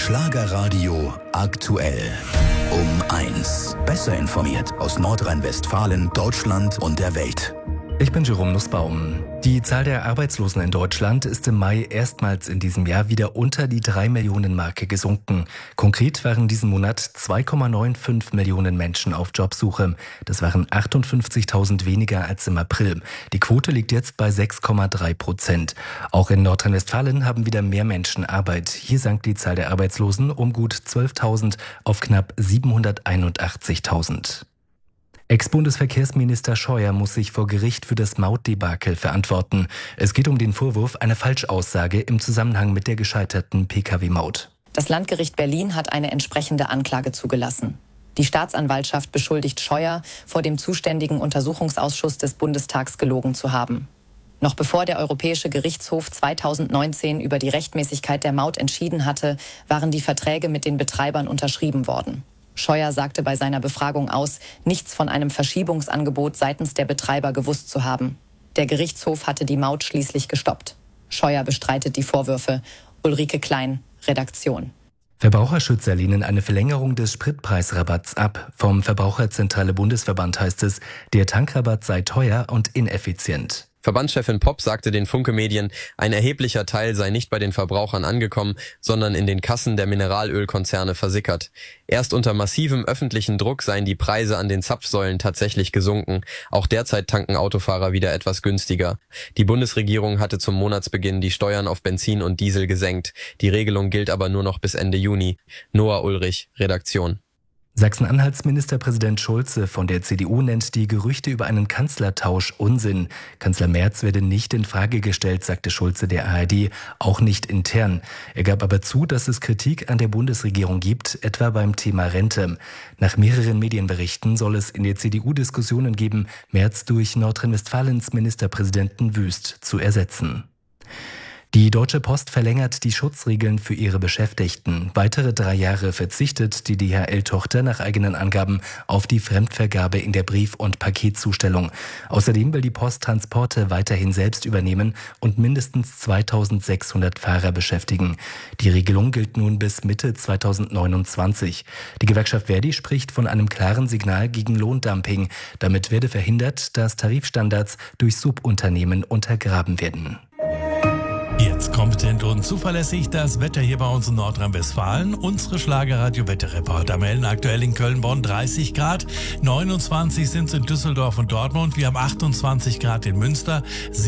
Schlagerradio aktuell. Um 1. Besser informiert aus Nordrhein-Westfalen, Deutschland und der Welt. Ich bin Jerome Nussbaum. Die Zahl der Arbeitslosen in Deutschland ist im Mai erstmals in diesem Jahr wieder unter die 3-Millionen-Marke gesunken. Konkret waren diesen Monat 2,95 Millionen Menschen auf Jobsuche. Das waren 58.000 weniger als im April. Die Quote liegt jetzt bei 6,3%. Auch in Nordrhein-Westfalen haben wieder mehr Menschen Arbeit. Hier sank die Zahl der Arbeitslosen um gut 12.000 auf knapp 781.000. Ex-Bundesverkehrsminister Scheuer muss sich vor Gericht für das Mautdebakel verantworten. Es geht um den Vorwurf einer Falschaussage im Zusammenhang mit der gescheiterten Pkw-Maut. Das Landgericht Berlin hat eine entsprechende Anklage zugelassen. Die Staatsanwaltschaft beschuldigt Scheuer, vor dem zuständigen Untersuchungsausschuss des Bundestags gelogen zu haben. Noch bevor der Europäische Gerichtshof 2019 über die Rechtmäßigkeit der Maut entschieden hatte, waren die Verträge mit den Betreibern unterschrieben worden. Scheuer sagte bei seiner Befragung aus, nichts von einem Verschiebungsangebot seitens der Betreiber gewusst zu haben. Der Gerichtshof hatte die Maut schließlich gestoppt. Scheuer bestreitet die Vorwürfe. Ulrike Klein, Redaktion. Verbraucherschützer lehnen eine Verlängerung des Spritpreisrabatts ab. Vom Verbraucherzentrale Bundesverband heißt es, der Tankrabatt sei teuer und ineffizient. Verbandschefin Popp sagte den Funke-Medien, ein erheblicher Teil sei nicht bei den Verbrauchern angekommen, sondern in den Kassen der Mineralölkonzerne versickert. Erst unter massivem öffentlichen Druck seien die Preise an den Zapfsäulen tatsächlich gesunken. Auch derzeit tanken Autofahrer wieder etwas günstiger. Die Bundesregierung hatte zum Monatsbeginn die Steuern auf Benzin und Diesel gesenkt. Die Regelung gilt aber nur noch bis Ende Juni. Noah Ulrich, Redaktion. Sachsen-Anhalts Ministerpräsident Schulze von der CDU nennt die Gerüchte über einen Kanzlertausch Unsinn. Kanzler Merz werde nicht in Frage gestellt, sagte Schulze der ARD, auch nicht intern. Er gab aber zu, dass es Kritik an der Bundesregierung gibt, etwa beim Thema Rente. Nach mehreren Medienberichten soll es in der CDU Diskussionen geben, Merz durch Nordrhein-Westfalens Ministerpräsidenten Wüst zu ersetzen. Die Deutsche Post verlängert die Schutzregeln für ihre Beschäftigten. Weitere 3 Jahre verzichtet die DHL-Tochter nach eigenen Angaben auf die Fremdvergabe in der Brief- und Paketzustellung. Außerdem will die Post Transporte weiterhin selbst übernehmen und mindestens 2.600 Fahrer beschäftigen. Die Regelung gilt nun bis Mitte 2029. Die Gewerkschaft Verdi spricht von einem klaren Signal gegen Lohndumping. Damit werde verhindert, dass Tarifstandards durch Subunternehmen untergraben werden. Jetzt kompetent und zuverlässig das Wetter hier bei uns in Nordrhein-Westfalen. Unsere Schlagerradio-Wetterreporter melden aktuell in Köln-Bonn 30 Grad, 29 sind es in Düsseldorf und Dortmund, wir haben 28 Grad in Münster,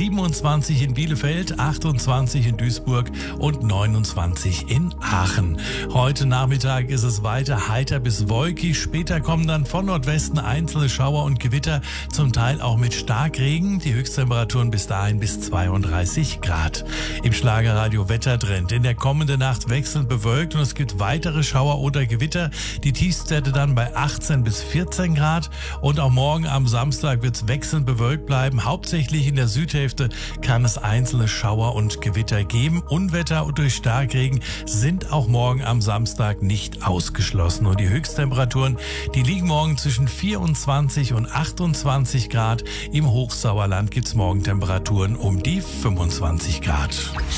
27 in Bielefeld, 28 in Duisburg und 29 in Aachen. Heute Nachmittag ist es weiter heiter bis wolkig, später kommen dann von Nordwesten einzelne Schauer und Gewitter, zum Teil auch mit Starkregen, die Höchsttemperaturen bis dahin bis 32 Grad. Im Schlagerradio Wettertrend. In der kommenden Nacht wechselnd bewölkt und es gibt weitere Schauer oder Gewitter. Die Tiefstwerte dann bei 18 bis 14 Grad. Und auch morgen am Samstag wird es wechselnd bewölkt bleiben. Hauptsächlich in der Südhälfte kann es einzelne Schauer und Gewitter geben. Unwetter und durch Starkregen sind auch morgen am Samstag nicht ausgeschlossen. Und die Höchsttemperaturen, die liegen morgen zwischen 24 und 28 Grad. Im Hochsauerland gibt es morgen Temperaturen um die 25 Grad.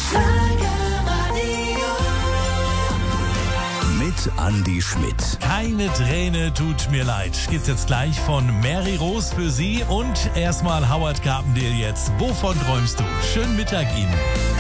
Mit Andi Schmidt. Keine Träne tut mir leid. Gibt's jetzt gleich von Mary Rose für Sie und erstmal Howard Carpendale jetzt. Wovon träumst du? Schönen Mittag Ihnen.